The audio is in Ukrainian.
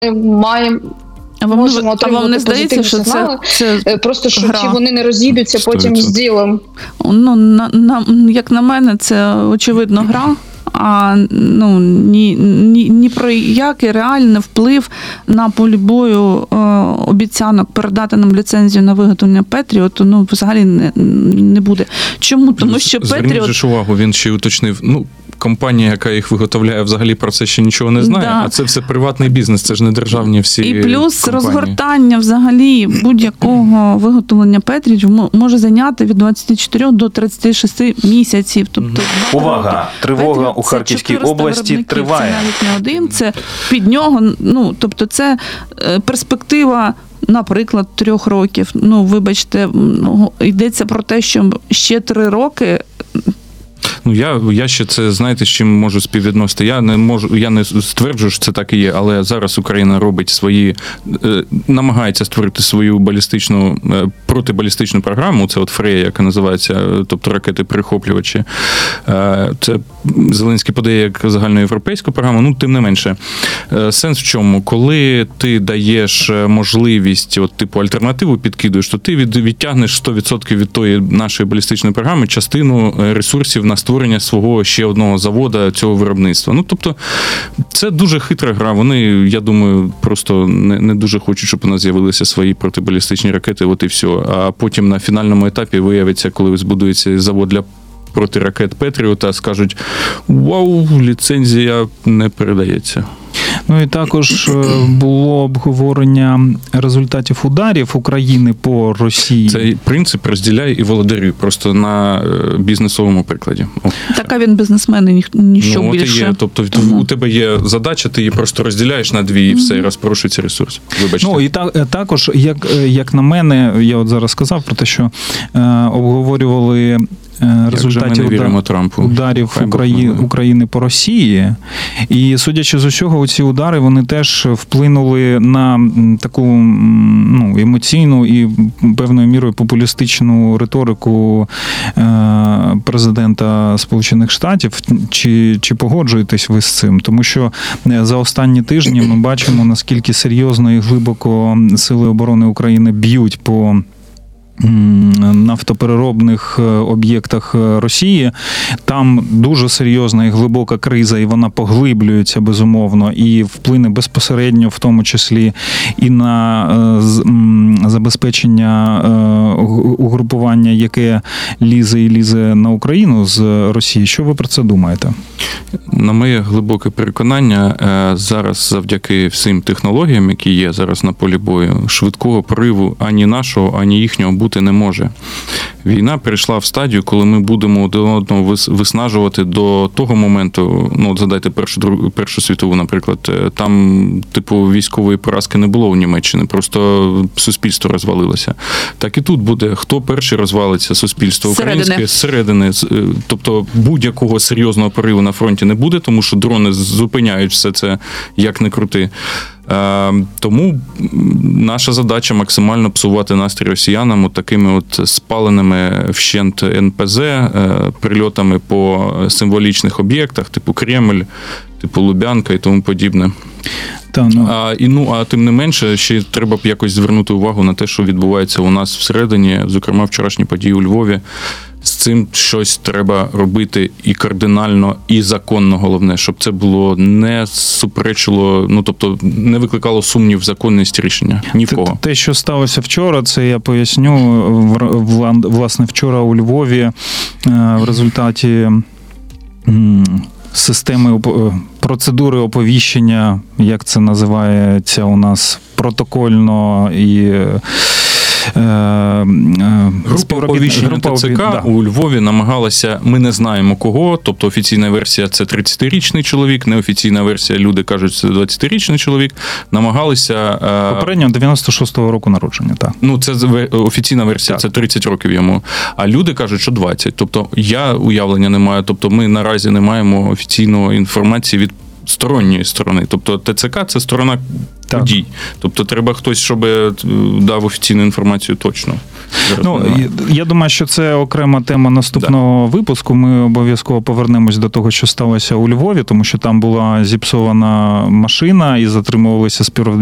маємо. Можемо отримувати позитивні сигнали, просто що чи вони не розійдуться 100%. Потім з ділом. Як на мене, це очевидно гра, а ні про який реальний вплив на полі бою обіцянок передати нам ліцензію на виготовлення Петріоту, взагалі не буде. Чому? Тому що Петріот... Зверніть же увагу, він ще уточнив, компанія, яка їх виготовляє, взагалі про це ще нічого не знає, а це все приватний бізнес, це ж не державні всі компанії. І плюс розгортання взагалі будь-якого виготовлення Петріотів може зайняти від 24 до 36 місяців. Тобто, увага! Тривога у Харківській області триває. Це навіть не один, це під нього, тобто це перспектива, наприклад, 3 років. Вибачте, йдеться про те, що ще 3 роки... Я ще це, знаєте, з чим можу співвідносити. Я не стверджую, що це так і є, але зараз Україна робить намагається створити свою протибалістичну програму, це Фрея, яка називається, тобто ракети-перехоплювачі. Це Зеленський подає як загальноєвропейську програму, тим не менше. Сенс в чому? Коли ти даєш можливість, альтернативу підкидуєш, то ти відтягнеш 100% від тої нашої балістичної програми частину ресурсів на створення свого ще одного заводу цього виробництва. Тобто, це дуже хитра гра. Вони, я думаю, просто не дуже хочуть, щоб у нас з'явилися свої протибалістичні ракети, і все. А потім на фінальному етапі виявиться, коли збудується завод для протиракет Петріота, скажуть: вау, ліцензія не передається. І також було обговорення результатів ударів України по Росії. Цей принцип розділяй і володарюй, просто на бізнесовому прикладі. Така він бізнесмен і ніщо більше. Є, тобто у тебе є задача, ти її просто розділяєш на 2 і все, і розпорушується ресурс. Вибачте. І також, як на мене, я зараз сказав про те, що обговорювали результатів ударів України по Росії. І, судячи з усього, ці удари, вони теж вплинули на таку емоційну і певною мірою популістичну риторику президента Сполучених Штатів. Чи погоджуєтесь ви з цим? Тому що за останні тижні ми бачимо, наскільки серйозно і глибоко Сили оборони України б'ють по нафтопереробних об'єктах Росії. Там дуже серйозна і глибока криза, і вона поглиблюється, безумовно, і вплине безпосередньо, в тому числі, і на забезпечення угрупування, яке лізе на Україну з Росії. Що ви про це думаєте? На моє глибоке переконання, зараз завдяки всім технологіям, які є зараз на полі бою, швидкого прориву ані нашого, ані їхнього бути не може. Війна перейшла в стадію, коли ми будемо один одного виснажувати до того моменту, згадайте Першу світову, наприклад, там, військової поразки не було у Німеччині, просто суспільство розвалилося. Так і тут буде, хто перший розвалиться, суспільство українське зсередини. Тобто будь-якого серйозного прориву на фронті не буде, тому що дрони зупиняють все це, як не крути. Тому наша задача максимально псувати настрій росіянам такими спаленими вщент НПЗ, прильотами по символічних об'єктах, типу Кремль, типу Лубянка і тому подібне. А тим не менше, ще треба б якось звернути увагу на те, що відбувається у нас всередині, зокрема вчорашні події у Львові. З цим щось треба робити і кардинально, і законно, головне, щоб це було не суперечило, тобто не викликало сумнів в законність рішення. Ні в кого. Те, що сталося вчора, це я поясню. Власне, вчора у Львові в результаті системи процедури оповіщення, як це називається у нас, протокольно і Група оповіщення ТЦК у Львові намагалася, ми не знаємо кого, тобто офіційна версія – це 30-річний чоловік, неофіційна версія, люди кажуть, це 20-річний чоловік, намагалися... Попередньо 96-го року народження, так. Це офіційна версія, це 30 років йому, а люди кажуть, що 20. Тобто я уявлення не маю, тобто ми наразі не маємо офіційної інформації від сторонньої сторони. Тобто ТЦК – це сторона подій. Тобто треба хтось, щоб дав офіційну інформацію точно. Я думаю, що це окрема тема наступного випуску. Ми обов'язково повернемось до того, що сталося у Львові, тому що там була зіпсована машина і затримувалися співробітники